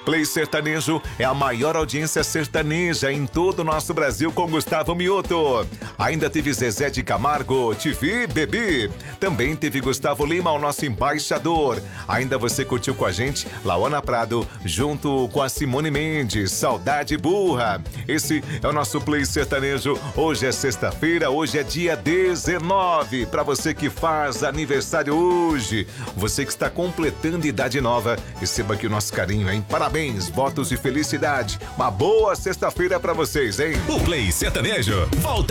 Play Sertanejo é a maior audiência sertaneja em todo o nosso Brasil com Gustavo Mioto. Ainda teve Zezé de Camargo, TV Bebê. Também teve Gustavo Lima, o nosso embaixador. Ainda você curtiu com a gente Lauana Prado, junto com a Simone Mendes, Saudade Burra. Esse é o nosso Play Sertanejo. Hoje é sexta-feira, hoje é dia 19. Para você que faz aniversário hoje, você que está completando idade nova, receba aqui o nosso carinho, hein? Parabéns, votos de felicidade. Uma boa sexta-feira para vocês, hein? O Play Sertanejo volta